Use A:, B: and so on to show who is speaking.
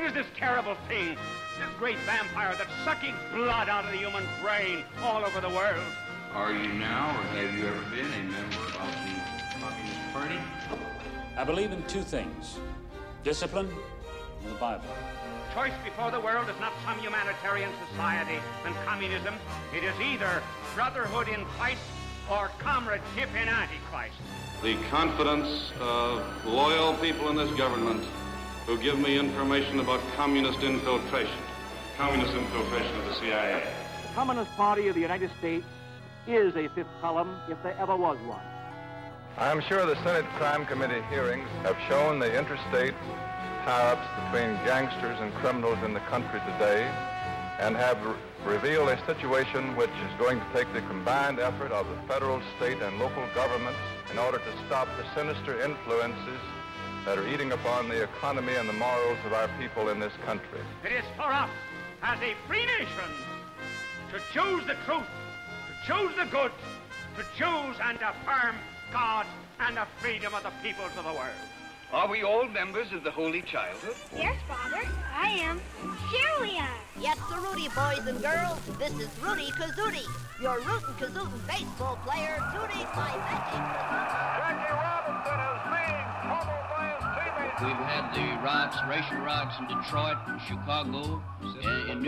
A: is this terrible thing? This great vampire that's sucking blood out of the human brain all over the world.
B: Are you now, or have you ever been a member of the Communist Party?
C: I believe in two things: discipline and the Bible.
A: Choice before the world is not some humanitarian society and communism. It is either brotherhood in Christ or comradeship in Antichrist.
D: The confidence of loyal people in this government who give me information about communist infiltration of the CIA.
E: The Communist Party of the United States is a fifth column if there ever was one.
F: I am sure the Senate Crime Committee hearings have shown the interstate tie-ups between gangsters and criminals in the country today and have revealed a situation which is going to take the combined effort of the federal, state, and local governments in order to stop the sinister influences that are eating upon the economy and the morals of our people in this country.
A: It is for us, as a free nation, to choose the truth, to choose the good, to choose and affirm God and the freedom of the peoples of the world.
G: Are we all members of the Holy Childhood?
H: Yes, Father, I am. Sure we are.
I: Yes, sir, Rudy, boys and girls. This is Rudy Kazootie, your rootin' kazootin' baseball player, tooting my magic.
J: Jackie Robinson is being pummeled by his teammates.
K: We've had the riots, racial riots in Detroit, in Chicago, in New